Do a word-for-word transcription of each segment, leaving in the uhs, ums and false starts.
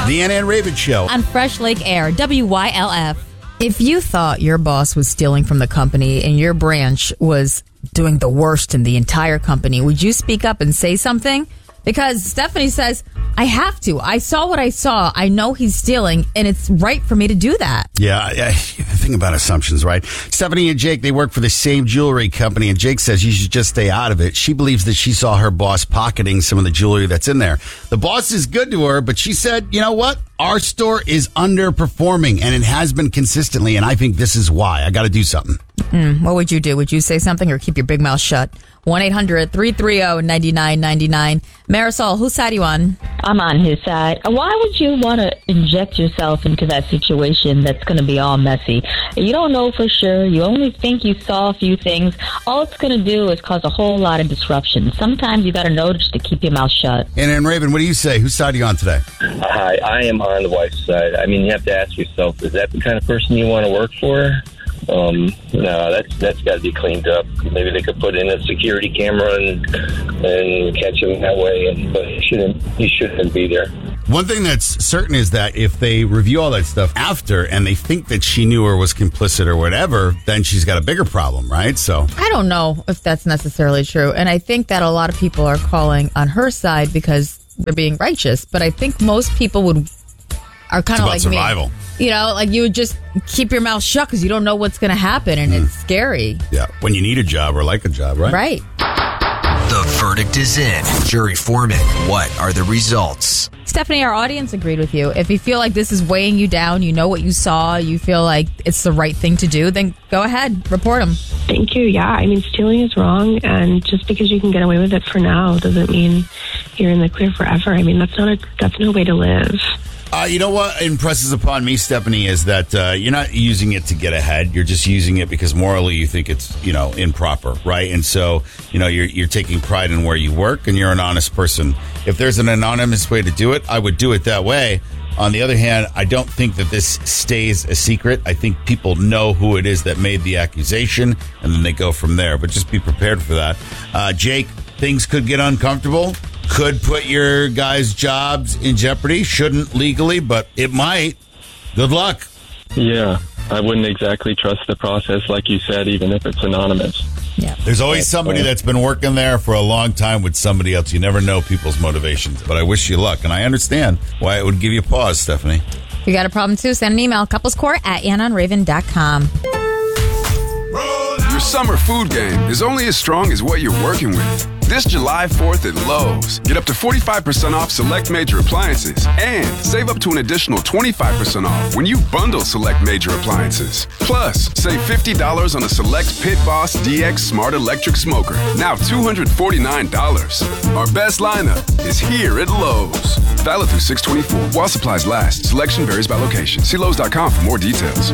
The Anna and Raven Show on Fresh Lake Air, W Y L F. If you thought your boss was stealing from the company and your branch was doing the worst in the entire company, would you speak up and say something? Because Stephanie says, I have to. I saw what I saw. I know he's stealing, and it's right for me to do that. Yeah, yeah, the thing about assumptions, right? Stephanie and Jake, they work for the same jewelry company, and Jake says you should just stay out of it. She believes that she saw her boss pocketing some of the jewelry that's in there. The boss is good to her, but she said, you know what? Our store is underperforming, and it has been consistently, and I think this is why. I got to do something. Mm, what would you do? Would you say something or keep your big mouth shut? one eight hundred three three zero nine nine nine nine. Marisol, whose side are you on? I'm on his side. Why would you want to inject yourself into that situation that's going to be all messy? You don't know for sure. You only think you saw a few things. All it's going to do is cause a whole lot of disruption. Sometimes you got to know just to keep your mouth shut. And then, Raven, what do you say? Whose side are you on today? Hi, I am on the wife's side. I mean, you have to ask yourself, is that the kind of person you want to work for? Um, no, that's that's got to be cleaned up. Maybe they could put in a security camera and and catch him that way. And, but he shouldn't he shouldn't be there. One thing that's certain is that if they review all that stuff after and they think that she knew or was complicit or whatever, then she's got a bigger problem, right? So I don't know if that's necessarily true. And I think that a lot of people are calling on her side because they're being righteous. But I think most people would are kind of like survival. me. You know, like you would just keep your mouth shut because you don't know what's going to happen, and mm. it's scary. Yeah, when you need a job or like a job, right? Right. The verdict is in. Jury foreman, what are the results? Stephanie, our audience agreed with you. If you feel like this is weighing you down, you know what you saw, you feel like it's the right thing to do, then go ahead, report them. Thank you. Yeah, I mean, stealing is wrong, and just because you can get away with it for now doesn't mean you're in the clear forever. I mean, that's not a that's no way to live. Uh, you know what impresses upon me, Stephanie, is that uh, you're not using it to get ahead. You're just using it because morally you think it's, you know, improper, right? And so, you know, you're you're taking pride in where you work, and you're an honest person. If there's an anonymous way to do it, I would do it that way. On the other hand, I don't think that this stays a secret. I think people know who it is that made the accusation, and then they go from there. But just be prepared for that. Uh, Jake, things could get uncomfortable. Could put your guys' jobs in jeopardy. Shouldn't legally, but it might. Good luck. Yeah, I wouldn't exactly trust the process, like you said, even if it's anonymous. Yeah. There's always somebody that's been working there for a long time with somebody else. You never know people's motivations, but I wish you luck, and I understand why it would give you pause, Stephanie. If you got a problem, too, send an email, couplescourt at anna and raven dot com. Your summer food game is only as strong as what you're working with. This July fourth at Lowe's, get up to forty-five percent off select major appliances and save up to an additional twenty-five percent off when you bundle select major appliances. Plus, save fifty dollars on a select Pit Boss D X Smart Electric Smoker, now two hundred forty-nine dollars. Our best lineup is here at Lowe's. Valid through six twenty-four while supplies last. Selection varies by location. See Lowe's dot com for more details.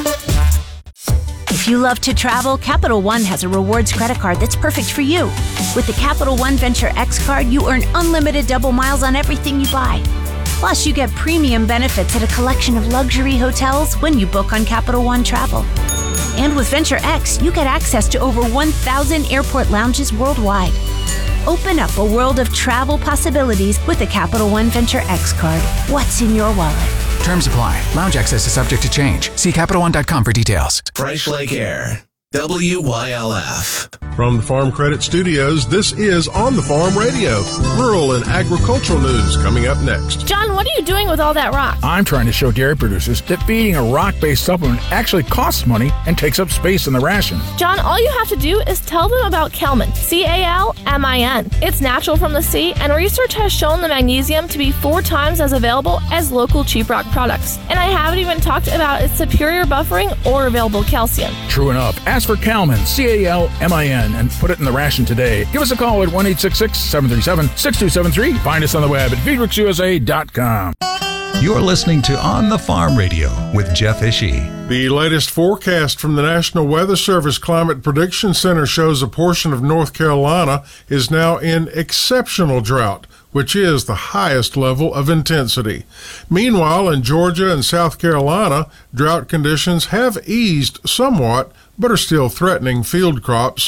If you love to travel, Capital One has a rewards credit card that's perfect for you. With the Capital One Venture X card, you earn unlimited double miles on everything you buy. Plus, you get premium benefits at a collection of luxury hotels when you book on Capital One Travel. And with Venture X, you get access to over one thousand airport lounges worldwide. Open up a world of travel possibilities with the Capital One Venture X card. What's in your wallet? Terms apply. Lounge access is subject to change. See Capital One dot com for details. Fresh Lake Air, W Y L F. From the Farm Credit Studios, this is On the Farm Radio. Rural and agricultural news coming up next. John, what are you doing with all that rock? I'm trying to show dairy producers that feeding a rock-based supplement actually costs money and takes up space in the ration. John, all you have to do is tell them about Calmin, C A L M I N. It's natural from the sea, and research has shown the magnesium to be four times as available as local cheap rock products. And I haven't even talked about its superior buffering or available calcium. True enough. Ask for Calmin, C A L M I N, and put it in the ration today. Give us a call at one eight six six, seven three seven, six two seven three. Find us on the web at Feedworks U S A dot com. You're listening to On the Farm Radio with Jeff Ishii. The latest forecast from the National Weather Service Climate Prediction Center shows a portion of North Carolina is now in exceptional drought, which is the highest level of intensity. Meanwhile, in Georgia and South Carolina, drought conditions have eased somewhat, but are still threatening field crops.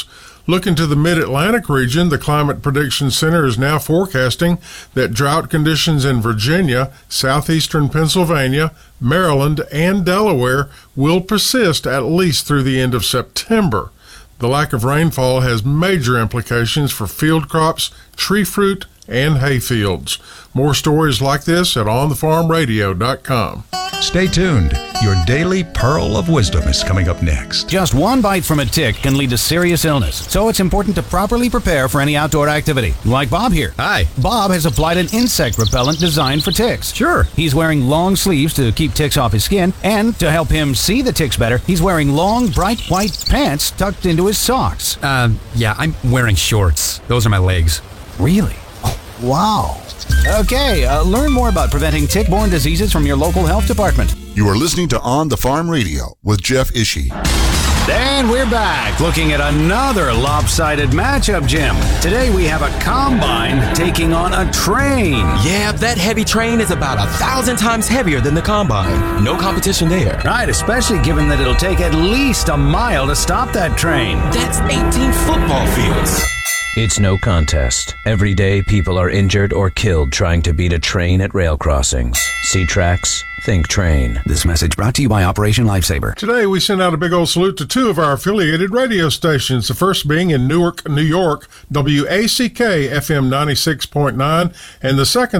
Looking to the mid-Atlantic region, the Climate Prediction Center is now forecasting that drought conditions in Virginia, southeastern Pennsylvania, Maryland, and Delaware will persist at least through the end of September. The lack of rainfall has major implications for field crops, tree fruit, and hay fields. More stories like this at on the farm radio dot com. Stay tuned. Your daily pearl of wisdom is coming up next. Just one bite from a tick can lead to serious illness, so it's important to properly prepare for any outdoor activity. Like Bob here. Hi. Bob has applied an insect repellent designed for ticks. Sure. He's wearing long sleeves to keep ticks off his skin, and to help him see the ticks better, he's wearing long, bright white pants tucked into his socks. Um, yeah, I'm wearing shorts. Those are my legs. Really? Oh, wow. Okay, uh, learn more about preventing tick-borne diseases from your local health department. You are listening to On the Farm Radio with Jeff Ishii. And we're back, looking at another lopsided matchup, Jim. Today we have a combine taking on a train. Yeah, that heavy train is about a thousand times heavier than the combine. No competition there. Right, especially given that it'll take at least a mile to stop that train. That's eighteen football fields. It's no contest. Every day, people are injured or killed trying to beat a train at rail crossings. See tracks, think train. This message brought to you by Operation Lifesaver. Today, we send out a big old salute to two of our affiliated radio stations. The first being in Newark, New York, W A C K F M ninety-six point nine, and the second